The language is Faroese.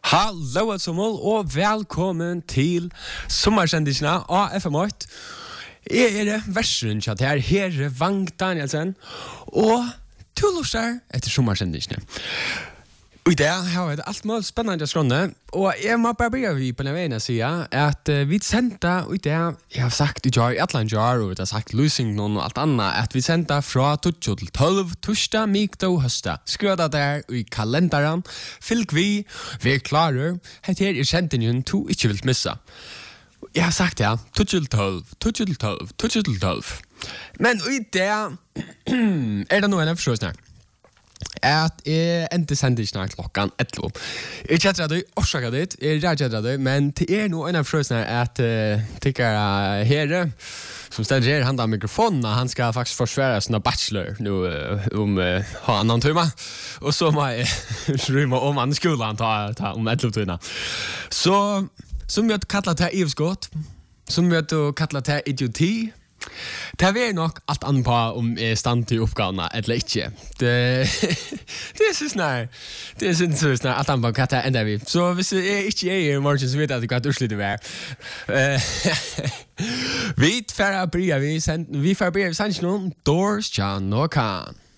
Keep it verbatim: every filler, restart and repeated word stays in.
Hallo allesammans og velkommen til sommersendisene av F M åtte. Jeg er det versren til her, her er Vang Danielsen, og to lortar etter sommersendisene. Og i det har jeg alt mulig spennende skrånne, og jeg må bare begynne vi på den veien å si at uh, vi sendte, og i det jeg har sagt i jar, i Atlant jar, og vi har sagt losing noen og alt annet, at vi sendte fra tolv til tolv, torsdag, mikdag og høsdag. Skriv det der i kalenderen, fylg vi, vi er klare, her er sendingen to ikke vil missa. Jeg har sagt ja, tolv til tolv, tolv til tolv, tolv til tolv. Men og i det er det noe jeg forstår snart. At jeg endte sender snart klokkan elleve. Jeg kjetter deg, orsaka ditt, jeg er kjetter deg, men det er noe en av frøsene at uh, tikkere herre, som stedet her, han har mikrofonen, han skal faktisk forsvare sånne bachelor nå uh, om uh, ha annan tøyma, og så må jeg rymme om andre skolen ta, ta om elleve tøyna. Så, som jeg kallar til ivskott, som jeg kallar til idioti, det er nok alt annet på om jeg stand til oppgavene eller ikke. Det, det er så snart. Det er så snart alt annet på hva det ender vi. Så hvis jeg ikke er i morgen, så vet jeg at det kan utslitt det være. Vi får bryr vi, vi får bryr vi sannsyn noen Doors John og Khan.